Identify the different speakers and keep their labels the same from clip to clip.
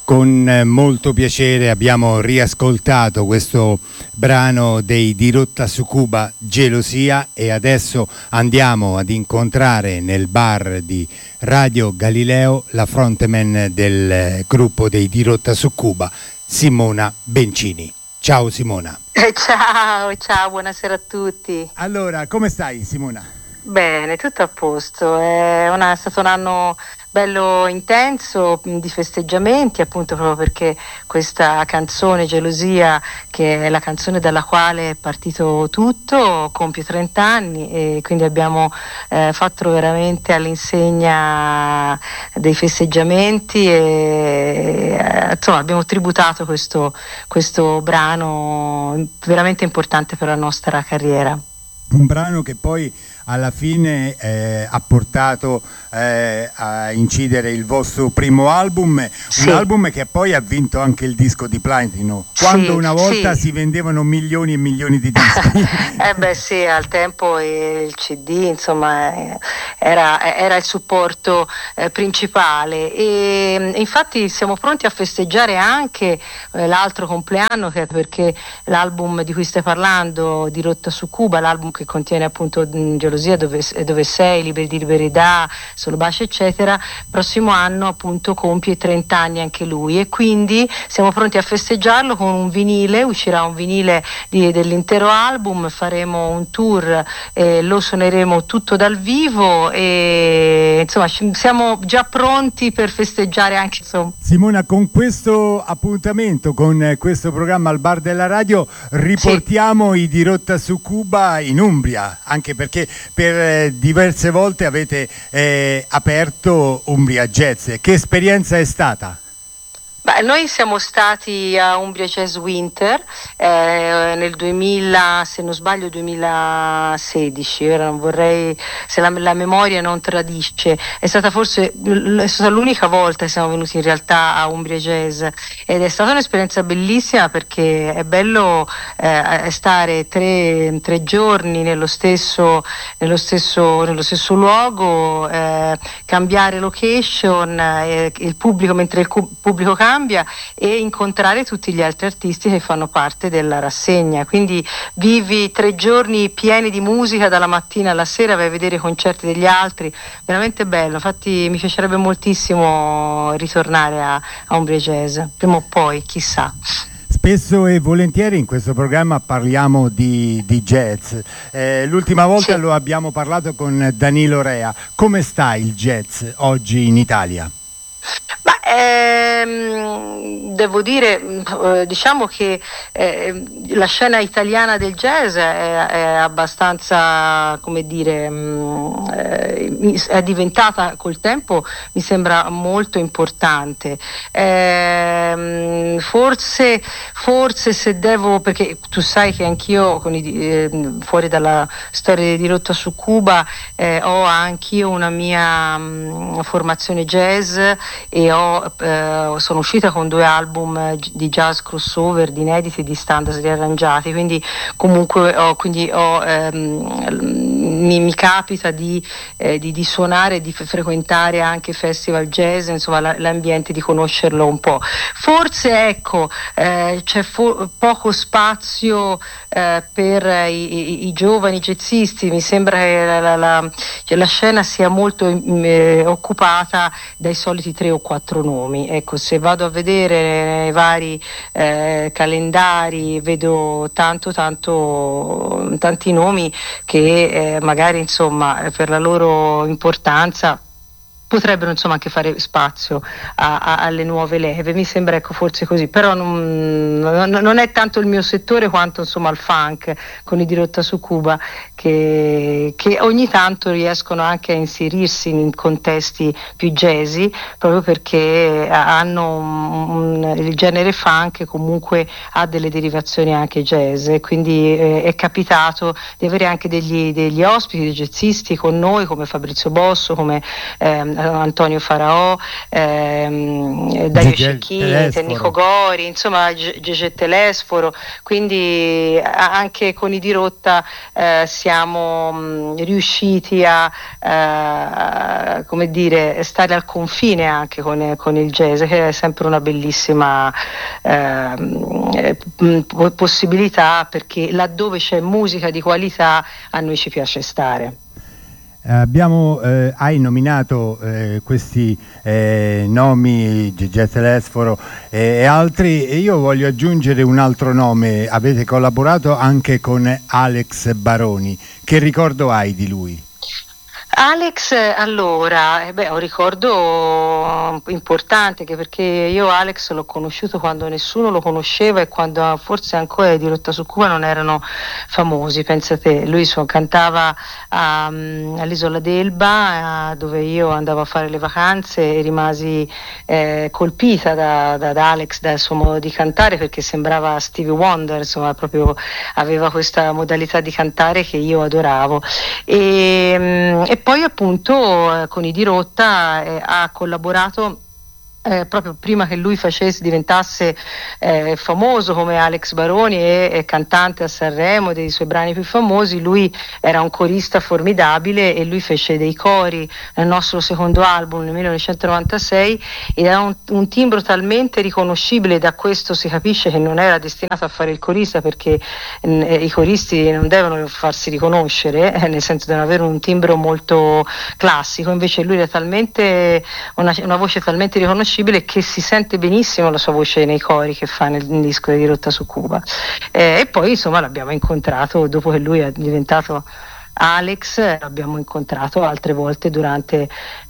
Speaker 1: Con molto piacere abbiamo riascoltato questo brano dei Dirotta su Cuba, Gelosia, e adesso andiamo ad incontrare nel bar di Radio Galileo la frontman del gruppo dei Dirotta su Cuba, Simona Bencini. Ciao Simona.
Speaker 2: Ciao, buonasera a tutti.
Speaker 1: Allora, come stai Simona?
Speaker 2: Bene, tutto a posto. È stato un anno bello intenso di festeggiamenti, appunto proprio perché questa canzone Gelosia, che è la canzone dalla quale è partito tutto, compie 30 anni e quindi abbiamo fatto veramente all'insegna dei festeggiamenti e insomma abbiamo tributato questo brano veramente importante per la nostra carriera.
Speaker 1: Un brano che poi alla fine ha portato a incidere il vostro primo album,
Speaker 2: sì.
Speaker 1: Un album che poi ha vinto anche il disco di platino, quando
Speaker 2: sì,
Speaker 1: una volta si vendevano milioni e milioni di dischi.
Speaker 2: Beh sì, al tempo il CD insomma era il supporto principale e infatti siamo pronti a festeggiare anche l'altro compleanno, che è perché l'album di cui stai parlando, Dirotta su Cuba, l'album che contiene appunto Gelosia, dove sei, Liberi di Libertà, Solo baci eccetera, prossimo anno appunto compie 30 anni anche lui e quindi siamo pronti a festeggiarlo con un vinile. Uscirà un vinile dell'intero album, faremo un tour, lo suoneremo tutto dal vivo e insomma siamo già pronti per festeggiare anche insomma.
Speaker 1: Simona, con questo appuntamento, con questo programma al bar della radio riportiamo i Dirotta su Cuba in Umbria, anche perché per diverse volte avete aperto Umbria Jazz. Che esperienza è stata?
Speaker 2: Beh, noi siamo stati a Umbria Jazz Winter nel 2000, se non sbaglio 2016, ora non vorrei, se la memoria non tradisce, è stata l'unica volta che siamo venuti in realtà a Umbria Jazz ed è stata un'esperienza bellissima perché è bello stare tre giorni nello stesso luogo, cambiare location, il pubblico mentre il pubblico cambia e incontrare tutti gli altri artisti che fanno parte della rassegna, quindi vivi 3 giorni pieni di musica dalla mattina alla sera, vai a vedere i concerti degli altri, veramente bello. Infatti mi piacerebbe moltissimo ritornare a Umbria Jazz prima o poi, chissà.
Speaker 1: Spesso e volentieri in questo programma parliamo di jazz. L'ultima volta lo abbiamo parlato con Danilo Rea. Come sta il jazz oggi in Italia?
Speaker 2: Devo dire, diciamo che la scena italiana del jazz è abbastanza, come dire, è diventata col tempo, mi sembra molto importante. Forse se devo, perché tu sai che anch'io fuori dalla storia di Dirotta su Cuba ho anch'io una mia formazione jazz e sono uscita con 2 album di jazz crossover, di inediti e di standard riarrangiati, quindi comunque mi capita di suonare e di frequentare anche festival jazz, insomma l'ambiente, di conoscerlo un po'. Forse ecco c'è poco spazio per i giovani jazzisti, mi sembra che la scena sia molto occupata dai soliti 3 o 4 nomi. Ecco, se vado a vedere i vari calendari vedo tanti nomi che magari insomma per la loro importanza potrebbero insomma anche fare spazio alle nuove leve, mi sembra, ecco, forse così, però non è tanto il mio settore quanto insomma il funk con i Dirotta su Cuba che ogni tanto riescono anche a inserirsi in contesti più jazzy, proprio perché hanno il genere funk comunque ha delle derivazioni anche jazz, e quindi è capitato di avere anche degli ospiti, dei jazzisti con noi come Fabrizio Bosso, come Antonio Faraò, Dario Cecchini, Nico Gori, insomma Gege Telesforo, quindi anche con i Dirotta siamo riusciti a come dire, stare al confine anche con il jazz, che è sempre una bellissima possibilità, perché laddove c'è musica di qualità a noi ci piace stare.
Speaker 1: Hai nominato questi nomi, Gege Telesforo e altri, e io voglio aggiungere un altro nome. Avete collaborato anche con Alex Baroni. Che ricordo hai di lui?
Speaker 2: Alex, allora, ho un ricordo importante, anche perché io Alex l'ho conosciuto quando nessuno lo conosceva e quando forse ancora i Dirotta su Cuba non erano famosi, pensate, lui cantava all'Isola d'Elba, dove io andavo a fare le vacanze, e rimasi colpita da Alex, dal suo modo di cantare, perché sembrava Stevie Wonder, insomma, proprio aveva questa modalità di cantare che io adoravo. E poi appunto con i Dirotta ha collaborato proprio prima che lui diventasse famoso come Alex Baroni e cantante a Sanremo dei suoi brani più famosi. Lui era un corista formidabile e lui fece dei cori nel nostro secondo album nel 1996 ed era un timbro talmente riconoscibile. Da questo si capisce che non era destinato a fare il corista, perché i coristi non devono farsi riconoscere, nel senso devono avere un timbro molto classico. Invece lui era talmente una voce talmente riconoscibile che si sente benissimo la sua voce nei cori che fa nel disco di Dirotta su Cuba. E poi insomma l'abbiamo incontrato dopo che lui è diventato Alex, l'abbiamo incontrato altre volte durante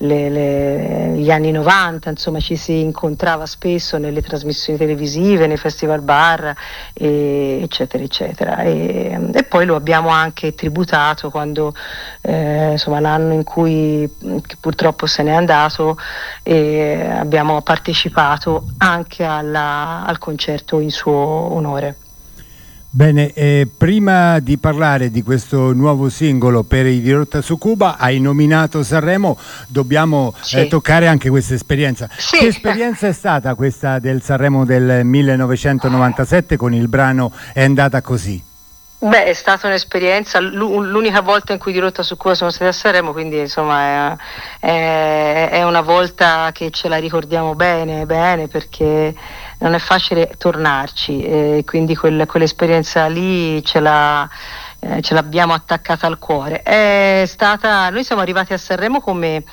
Speaker 2: gli anni 90, insomma ci si incontrava spesso nelle trasmissioni televisive, nei festival bar, eccetera eccetera, e poi lo abbiamo anche tributato quando insomma l'anno in cui che purtroppo se n'è andato, abbiamo partecipato anche al concerto in suo onore.
Speaker 1: Bene, prima di parlare di questo nuovo singolo per i Dirotta su Cuba, hai nominato Sanremo, dobbiamo toccare anche questa esperienza.
Speaker 2: Sì.
Speaker 1: Che esperienza è stata questa del Sanremo del 1997 con il brano È andata così?
Speaker 2: Beh, è stata un'esperienza, l'unica volta in cui Dirotta su Cuba sono stati a Sanremo, quindi insomma è una volta che ce la ricordiamo bene, perché non è facile tornarci, quindi quell'esperienza lì ce l'abbiamo attaccata al cuore. Noi siamo arrivati a Sanremo come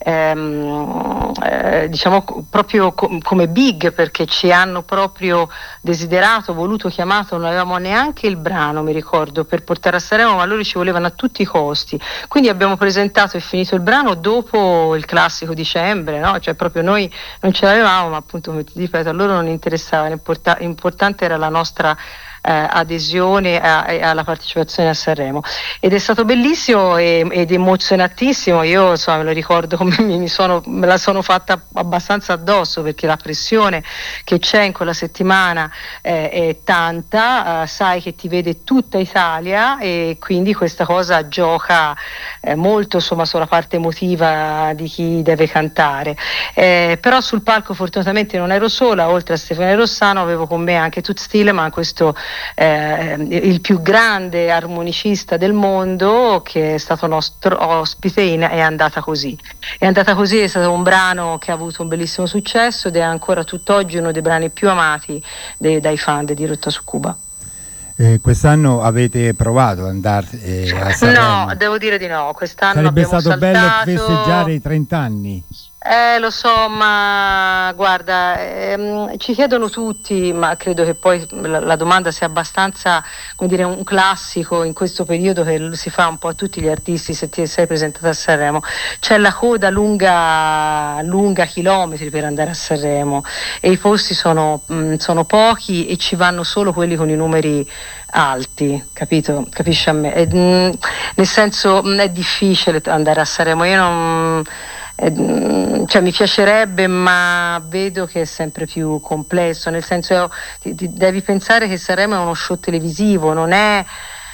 Speaker 2: diciamo proprio come big, perché ci hanno proprio desiderato, voluto, chiamato, non avevamo neanche il brano, mi ricordo, per portare a Sanremo, ma loro ci volevano a tutti i costi, quindi abbiamo presentato e finito il brano dopo il classico dicembre, no? Cioè proprio noi non ce l'avevamo, ma appunto, come ti ripeto, a loro non interessava, l'importante era la nostra adesione alla partecipazione a Sanremo, ed è stato bellissimo ed emozionatissimo. Io insomma me lo ricordo come me la sono fatta abbastanza addosso, perché la pressione che c'è in quella settimana è tanta, sai che ti vede tutta Italia, e quindi questa cosa gioca molto insomma sulla parte emotiva di chi deve cantare, però sul palco fortunatamente non ero sola. Oltre a Stefano Rossano avevo con me anche Toots Thielemans, questo il più grande armonicista del mondo, che è stato nostro ospite in È andata così. È andata così è stato un brano che ha avuto un bellissimo successo ed è ancora tutt'oggi uno dei brani più amati dai fan di Dirotta su Cuba.
Speaker 1: Quest'anno avete provato ad andare a Sanremo?
Speaker 2: No, devo dire di no. Quest'anno
Speaker 1: sarebbe
Speaker 2: abbiamo
Speaker 1: stato
Speaker 2: saltato.
Speaker 1: bello festeggiare i 30 anni.
Speaker 2: Lo so, ma guarda, ci chiedono tutti, ma credo che poi la domanda sia abbastanza, come dire, un classico in questo periodo che si fa un po' a tutti gli artisti: se ti sei presentato a Sanremo. C'è la coda lunga chilometri per andare a Sanremo, e i posti sono pochi, e ci vanno solo quelli con i numeri alti, capito? Capisci a me? Nel senso, è difficile andare a Sanremo. Io non... cioè mi piacerebbe, ma vedo che è sempre più complesso, nel senso devi pensare che Sanremo è uno show televisivo, non è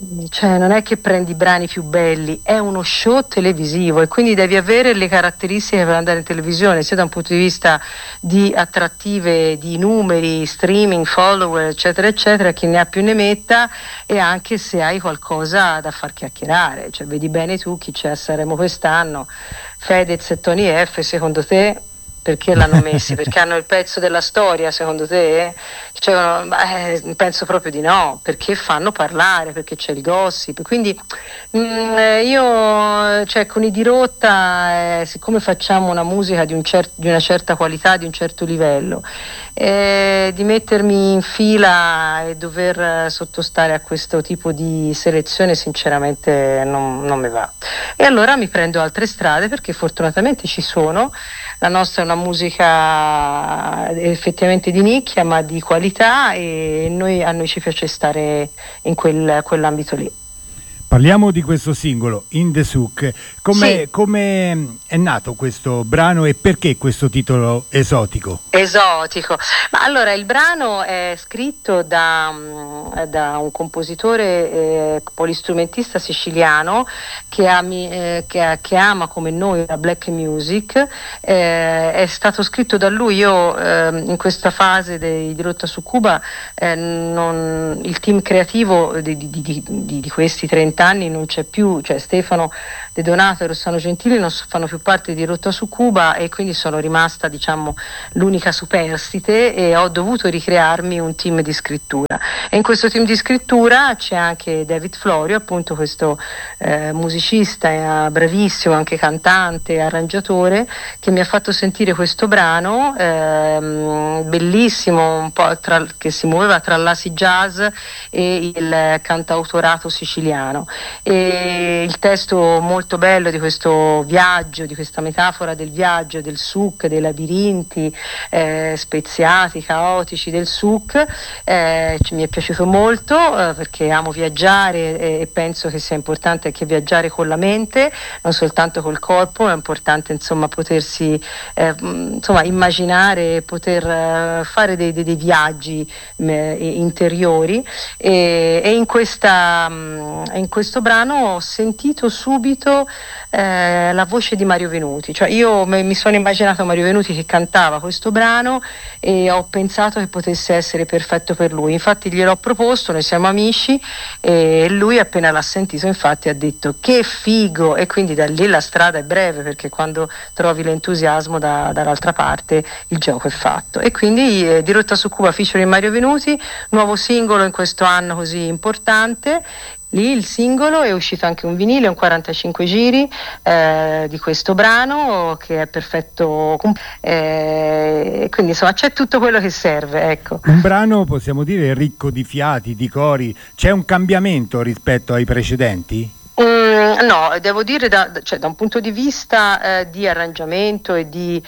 Speaker 2: Cioè, non è che prendi i brani più belli, è uno show televisivo e quindi devi avere le caratteristiche per andare in televisione, sia da un punto di vista di attrattive, di numeri, streaming, follower, eccetera, eccetera, chi ne ha più ne metta, e anche se hai qualcosa da far chiacchierare. Cioè, vedi bene tu chi c'è a Sanremo quest'anno, Fedez e Tony F, secondo te? Perché l'hanno messi? Perché hanno il pezzo della storia, secondo te? Cioè, penso proprio di no, perché fanno parlare, perché c'è il gossip. Quindi io, cioè, con i Dirotta, siccome facciamo una musica di una certa qualità, di un certo livello, di mettermi in fila e dover sottostare a questo tipo di selezione, sinceramente non mi va. E allora mi prendo altre strade, perché fortunatamente ci sono. La nostra è una musica effettivamente di nicchia, ma di qualità, e a noi ci piace stare in quell'ambito lì.
Speaker 1: Parliamo di questo singolo, In the Souk.
Speaker 2: Sì.
Speaker 1: Come è nato questo brano e perché questo titolo esotico?
Speaker 2: Esotico. Ma allora, il brano è scritto da un compositore polistrumentista siciliano che ama come noi la black music. È stato scritto da lui. Io in questa fase di Rotta su Cuba, il team creativo di questi 30 anni non c'è più, cioè Stefano De Donato e Rossano Gentili non fanno più parte di Rotta su Cuba, e quindi sono rimasta, diciamo, l'unica superstite, e ho dovuto ricrearmi un team di scrittura. E in questo team di scrittura c'è anche David Florio, appunto questo musicista bravissimo, anche cantante, arrangiatore, che mi ha fatto sentire questo brano bellissimo, un po' che si muoveva tra l'acid jazz e il cantautorato siciliano. E il testo molto bello di questo viaggio, di questa metafora del viaggio, del souk, dei labirinti speziati, caotici del souk, mi è piaciuto molto, perché amo viaggiare, e penso che sia importante anche viaggiare con la mente, non soltanto col corpo. È importante, insomma, potersi immaginare, poter fare dei viaggi interiori, e in questo brano ho sentito subito la voce di Mario Venuti. Cioè, io mi sono immaginato Mario Venuti che cantava questo brano, e ho pensato che potesse essere perfetto per lui. Infatti gliel'ho proposto, noi siamo amici, e lui appena l'ha sentito, infatti, ha detto che figo, e quindi da lì la strada è breve, perché quando trovi l'entusiasmo dall'altra parte il gioco è fatto. E quindi di Rotta su Cuba featuring Mario Venuti, nuovo singolo in questo anno così importante. Lì il singolo, è uscito anche un vinile, un 45 giri di questo brano, che è perfetto, quindi insomma c'è tutto quello che serve, ecco.
Speaker 1: Un brano, possiamo dire, ricco di fiati, di cori. C'è un cambiamento rispetto ai precedenti?
Speaker 2: No, devo dire da un punto di vista di arrangiamento e di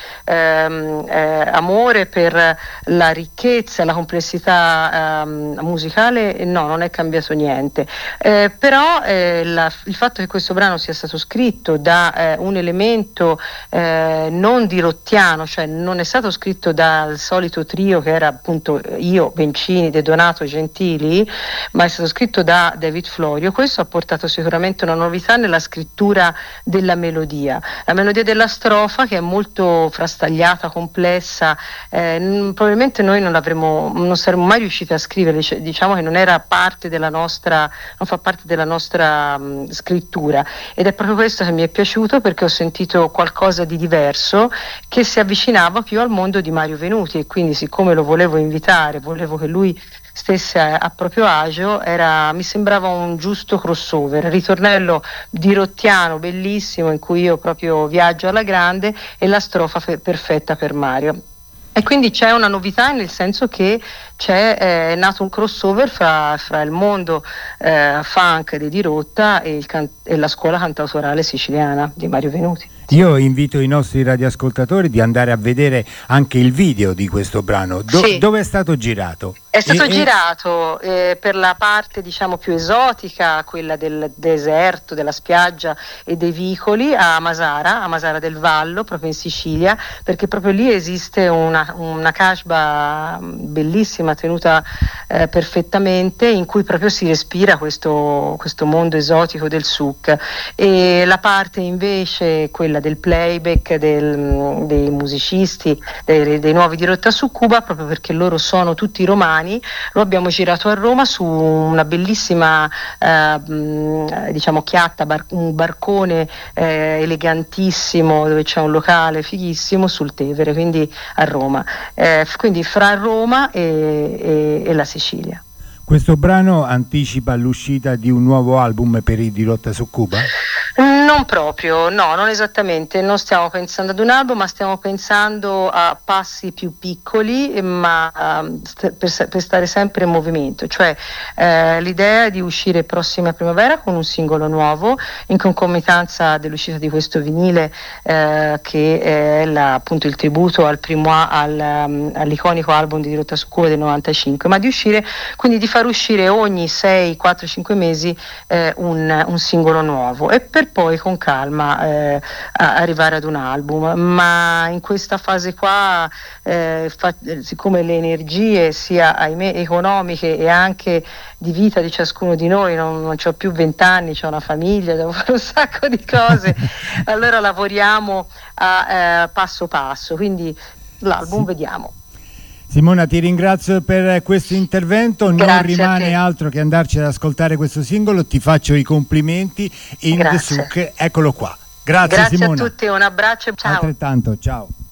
Speaker 2: amore per la ricchezza, la complessità musicale, no, non è cambiato niente. Però il fatto che questo brano sia stato scritto da un elemento non dirottiano, cioè non è stato scritto dal solito trio che era appunto io, Bencini, De Donato, Gentili, ma è stato scritto da David Florio. Questo ha portato sicuramente una novità nella scrittura della melodia. La melodia della strofa, che è molto frastagliata, complessa, probabilmente noi non saremmo mai riusciti a scrivere, diciamo che non fa parte della nostra scrittura, ed è proprio questo che mi è piaciuto, perché ho sentito qualcosa di diverso che si avvicinava più al mondo di Mario Venuti, e quindi, siccome lo volevo invitare, volevo che lui stesse a proprio agio, mi sembrava un giusto crossover, ritornello dirottiano bellissimo in cui io proprio viaggio alla grande, e la strofa perfetta per Mario. E quindi c'è una novità, nel senso che è nato un crossover fra il mondo funk di Dirotta e la scuola cantautorale siciliana di Mario Venuti.
Speaker 1: Io invito i nostri radioascoltatori di andare a vedere anche il video di questo brano. Dove è stato girato?
Speaker 2: È stato girato per la parte diciamo più esotica, quella del deserto, della spiaggia e dei vicoli a Masara del Vallo, proprio in Sicilia, perché proprio lì esiste una casbah bellissima, tenuta perfettamente, in cui proprio si respira questo mondo esotico del souk. E la parte invece, quella del playback, dei musicisti, dei nuovi di Rotta su Cuba, proprio perché loro sono tutti romani, lo abbiamo girato a Roma su una bellissima diciamo chiatta, un barcone elegantissimo, dove c'è un locale fighissimo sul Tevere, quindi a Roma, quindi fra Roma e la Sicilia.
Speaker 1: Questo brano anticipa l'uscita di un nuovo album per i Di Rotta su Cuba?
Speaker 2: Non proprio, no, non esattamente, non stiamo pensando ad un album, ma stiamo pensando a passi più piccoli, ma per stare sempre in movimento, cioè l'idea è di uscire prossima primavera con un singolo nuovo, in concomitanza dell'uscita di questo vinile che è appunto il tributo all'iconico album di Rotta su Cuba del 95, ma di uscire, quindi di far uscire ogni 6, 4, 5 mesi un singolo nuovo, e per poi con calma arrivare ad un album. Ma in questa fase qua, siccome le energie sia ahimè economiche e anche di vita di ciascuno di noi, non ho più 20 anni, ho una famiglia, devo fare un sacco di cose, allora lavoriamo passo passo, quindi l'album vediamo.
Speaker 1: Simona, ti ringrazio per questo intervento, non rimane altro che andarci ad ascoltare questo singolo, ti faccio i complimenti. In the Souk, eccolo qua. Grazie Simona.
Speaker 2: Grazie a tutti, un abbraccio, ciao.
Speaker 1: Altrettanto, ciao.